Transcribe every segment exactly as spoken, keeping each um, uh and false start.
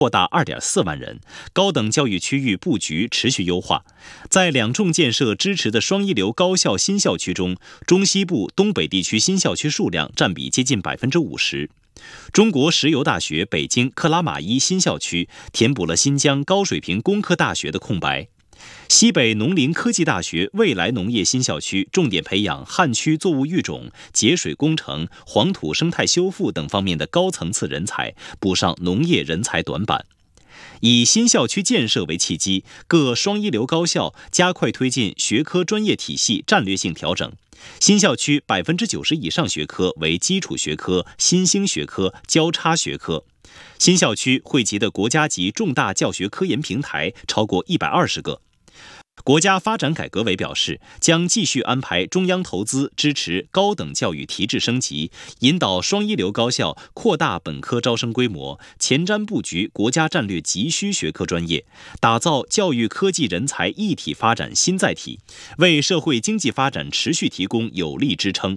扩大 二点四万人，高等教育区域布局持续优化。在两重建设支持的双一流高校新校区中，中西部、东北地区新校区数量占比接近 百分之五十。中国石油大学北京克拉玛依新校区填补了新疆高水平工科大学的空白。西北农林科技大学未来农业新校区重点培养旱区作物育种、节水工程、黄土生态修复等方面的高层次人才，补上农业人才短板。以新校区建设为契机，各双一流高校加快推进学科专业体系战略性调整。新校区 百分之九十 以上学科为基础学科、新兴学科、交叉学科。新校区汇集的国家级重大教学科研平台超过一百二十个。国家发展改革委表示，将继续安排中央投资支持高等教育提质升级，引导双一流高校扩大本科招生规模，前瞻布局国家战略急需学科专业，打造教育科技人才一体发展新载体，为社会经济发展持续提供有力支撑。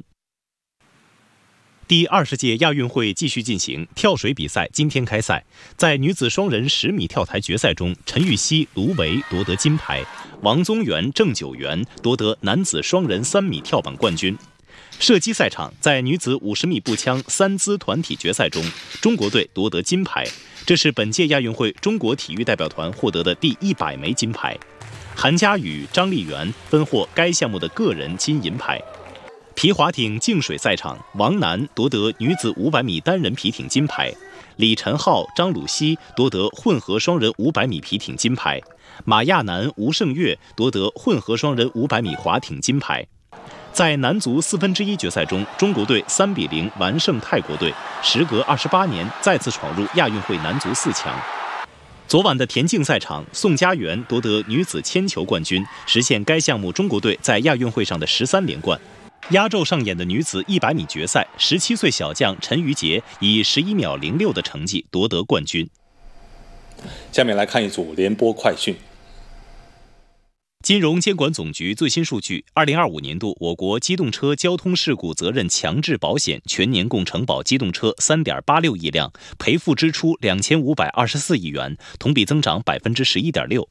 第二十届亚运会继续进行，跳水比赛今天开赛。在女子双人十米跳台决赛中，陈芋汐、卢维夺得金牌，王宗源、郑九元夺得男子双人三米跳板冠军。射击赛场，在女子五十米步枪三姿团体决赛中，中国队夺得金牌，这是本届亚运会中国体育代表团获得的第一百枚金牌。韩佳宇、张丽媛分获该项目的个人金银牌。皮划艇净水赛场，王楠夺得女子五百米单人皮艇金牌，李晨浩、张鲁熙夺得混合双人五百米皮艇金牌，马亚楠、吴胜月夺得混合双人五百米划艇金牌。在男足四分之一决赛中，中国队三比零完胜泰国队，时隔二十八年再次闯入亚运会男足四强。昨晚的田径赛场，宋家媛夺得女子铅球冠军，实现该项目中国队在亚运会上的十三连冠。压轴上演的女子一百米决赛，十七岁小将陈瑜婕以十一秒零六的成绩夺得冠军。 下面来看一组联播快讯。 金融监管总局最新数据，二零二五年度我国机动车交通事故责任强制保险全年共承保机动车 三点八六亿辆，赔付支出两千五百二十四亿元，同比增长 百分之十一点六。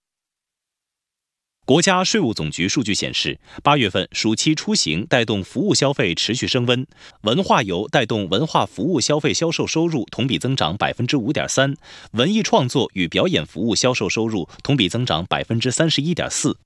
国家税务总局数据显示，八月份暑期出行带动服务消费持续升温，文化游带动文化服务消费销售收入同比增长 百分之五点三， 文艺创作与表演服务销售收入同比增长 百分之三十一点四。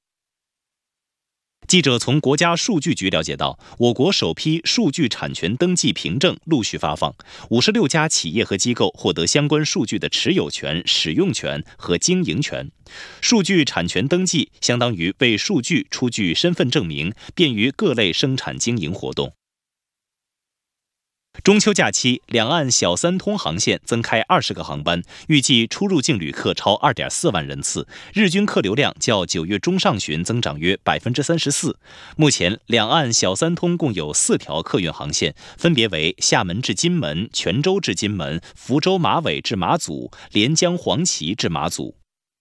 记者从国家数据局了解到，我国首批数据产权登记凭证陆续发放，五十六家企业和机构获得相关数据的持有权、使用权和经营权。数据产权登记相当于为数据出具身份证明，便于各类生产经营活动。中秋假期，两岸小三通航线增开二十个航班，预计出入境旅客超 二点四万人次，日均客流量较九月中上旬增长约 百分之三十四。目前，两岸小三通共有四条客运航线，分别为厦门至金门、泉州至金门、福州马尾至马祖、连江黄岐至马祖。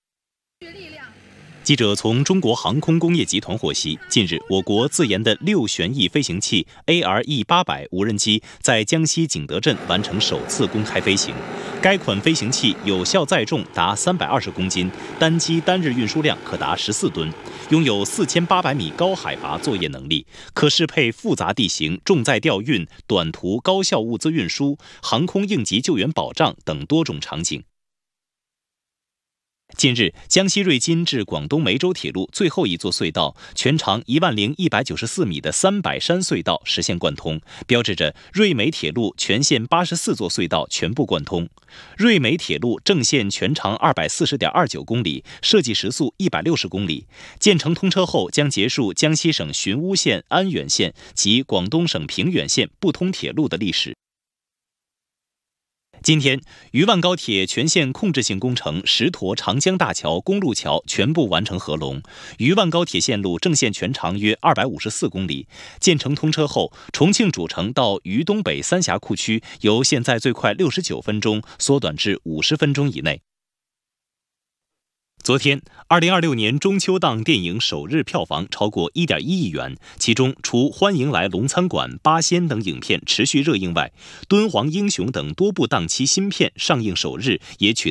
记者从中国航空工业集团获悉，近日，我国自研的六旋翼飞行器 A R E 八百 无人机在江西景德镇完成首次公开飞行。该款飞行器有效载重达三百二十公斤，单机单日运输量可达十四吨，拥有四千八百米高海拔作业能力，可适配复杂地形、重载调运、短途高效物资运输、航空应急救援保障等多种场景。近日，江西瑞金至广东梅州铁路最后一座隧道，全长一万零一百九十四米的三百山隧道实现贯通，标志着瑞梅铁路全线八十四座隧道全部贯通。瑞梅铁路正线全长二百四十点二九公里，设计时速一百六十公里。建成通车后，将结束江西省寻乌县、安远县及广东省平远县不通铁路的历史。今天，渝万高铁全线控制性工程石沱长江大桥公路桥全部完成合龙。渝万高铁线路正线全长约二百五十四公里。建成通车后，重庆主城到渝东北三峡库区由现在最快六十九分钟缩短至五十分钟以内。昨天，二零二六年中秋档电影首日票房超过 一点一亿元，其中除《欢迎来龙餐馆》《八仙》等影片持续热映外，《敦煌英雄》等多部档期新片上映首日也取